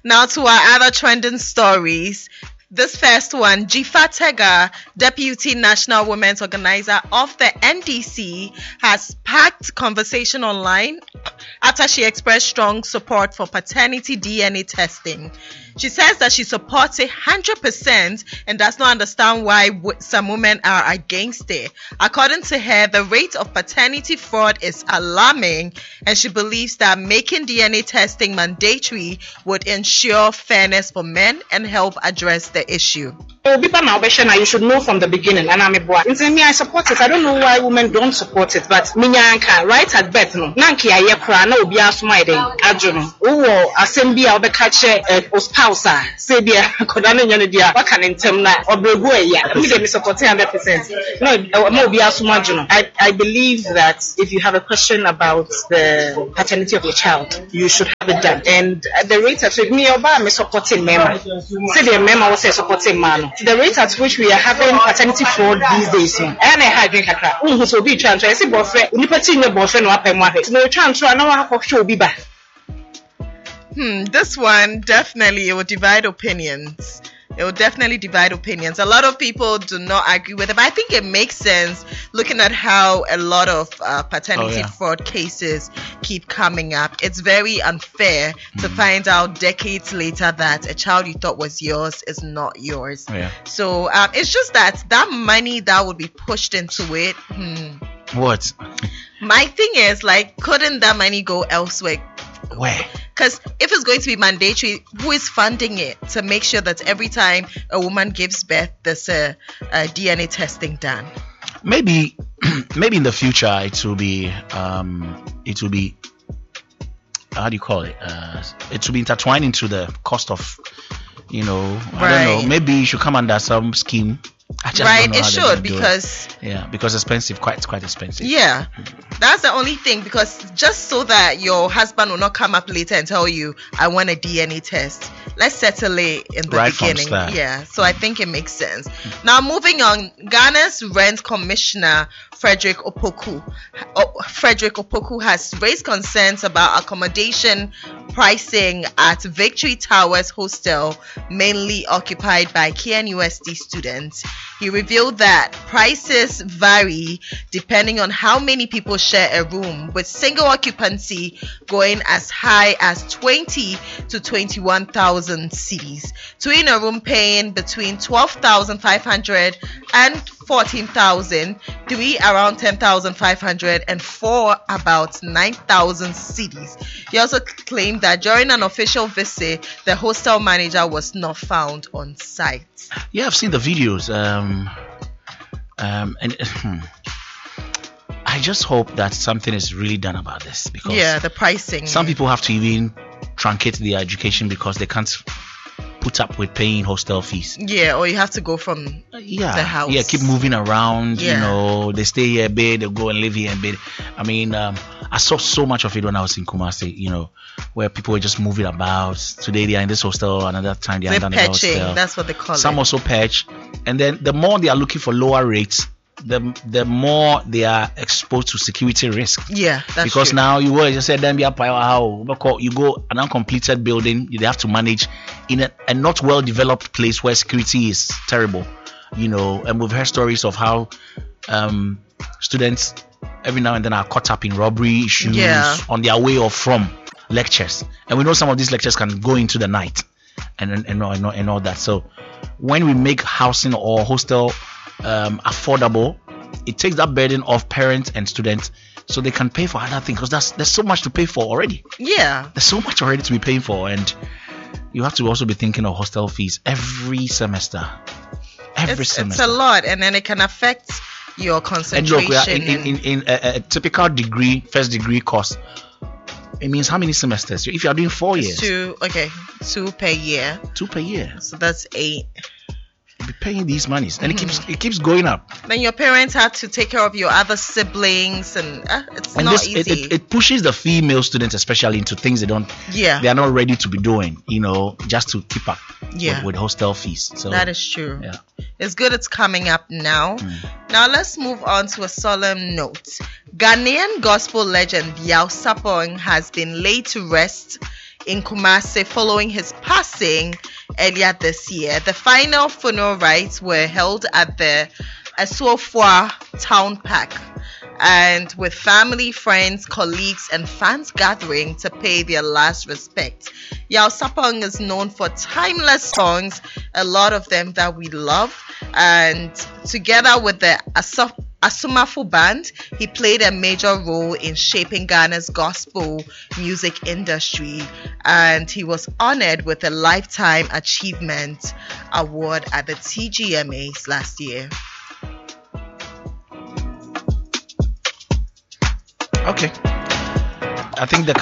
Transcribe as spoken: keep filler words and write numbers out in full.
Now to our other trending stories. This first one, Jifa Tega, Deputy National Women's Organizer of the N D C, has sparked conversation online after she expressed strong support for paternity D N A testing. She says that she supports it one hundred percent and does not understand why w- some women are against it. According to her, the rate of paternity fraud is alarming, and she believes that making D N A testing mandatory would ensure fairness for men and help address the issue. You should know from the beginning, and I'm a boy. Me, I support it. I don't know why women don't support it, but me, right at birth, no. Nanki, I yakra, no, be asked my day. I don't know. Oh, assembly, I'll be catching a spouse. Say, dear, Kodana Yanadia, what can in term or Breguya? Me, support one hundred percent. No, no, be asked my journal. I, I believe that if you have a question about the paternity of your child, you should have it done. And at the rate at which me, I'm supporting Mema. Say, the Mema was a supporting man. The rate at which we are having paternity fraud these days, and I had drink a crap. Who so be transfer? I say, boyfriend, you put in your boyfriend or up no transfer, no one show be back. Hmm, this one definitely it will divide opinions. It will definitely divide opinions. A lot of people do not agree with it, but I think it makes sense looking at how a lot of uh, paternity oh, yeah. fraud cases keep coming up. It's very unfair mm. to find out decades later that a child you thought was yours is not yours. Oh, yeah. So um, it's just that that money that would be pushed into it. Hmm. What? My thing is, like, couldn't that money go elsewhere? Where? Because if it's going to be mandatory, who is funding it to make sure that every time a woman gives birth, there's a, a D N A testing done? Maybe, maybe in the future it will be, um, it will be, how do you call it? Uh, it will be intertwined into the cost of, you know, I right. don't know. Maybe it should come under some scheme. I just right, don't know it should because it. yeah, because expensive, quite it's quite expensive. Yeah, that's the only thing. Because just so that your husband will not come up later and tell you, "I want a D N A test." Let's settle it in the right beginning. From start. Yeah, so I think it makes sense. Now moving on, Ghana's Rent Commissioner Frederick Opoku, oh, Frederick Opoku has raised concerns about accommodation pricing at Victory Towers Hostel, mainly occupied by K N U S T students. He revealed that prices vary depending on how many people share a room, with single occupancy going as high as twenty to twenty-one thousand cedis. Twin a room paying between twelve thousand five hundred and fourteen thousand, three around ten thousand five hundred, and four about nine thousand cedis. He also claimed that during an official visit, the hostel manager was not found on site. Yeah, I've seen the videos. Um, um, and hmm, I just hope that something is really done about this, because yeah, the pricing. Some people have to even truncate their education because they can't put up with paying hostel fees. Yeah, or you have to go from yeah, the house. Yeah, keep moving around. Yeah. You know, they stay here a bit, they go and live here a bit. I mean, um, I saw so much of it when I was in Kumasi, you know, where people were just moving about. Today they are in this hostel, another time they are in another hostel. That's what they call Some it. also patch. And then the more they are looking for lower rates, the the more they are exposed to security risk. Yeah, that's because true. now you will just say then be up how you go an uncompleted building, they have to manage in a, a not well developed place where security is terrible, you know. And we've heard stories of how um, students every now and then are caught up in robbery issues yeah. on their way or from lectures, and we know some of these lectures can go into the night and and and, and, and all that. So when we make housing or hostel um affordable, it takes that burden off parents and students, so they can pay for other things, because that's there's so much to pay for already. Yeah, there's so much already to be paying for, and you have to also be thinking of hostel fees every semester. Every it's, semester, it's a lot, and then it can affect your concentration. And look, in, in, in, in a, a typical degree, first degree course, it means how many semesters? If you are doing four years, two. Okay, two per year. Two per year. So that's eight. Be paying these monies, and mm-hmm. it keeps it keeps going up. Then your parents have to take care of your other siblings, and uh, it's and not this, easy. It, it, it pushes the female students especially into things they don't, yeah, they are not ready to be doing, you know, just to keep up yeah. with, with hostel fees. So that is true. Yeah, it's good it's coming up now. Mm. Now let's move on to a solemn note. Ghanaian gospel legend Yaw Sarpong has been laid to rest in Kumasi following his passing earlier this year. The final funeral rites were held at the Asuofua Town Park, and with family, friends, colleagues, and fans gathering to pay their last respect. Yaw Sarpong is known for timeless songs, a lot of them that we love, and together with the Asaf- Asumafo Band, he played a major role in shaping Ghana's gospel music industry, and he was honored with a Lifetime Achievement Award at the T G M As last year. Okay. I think the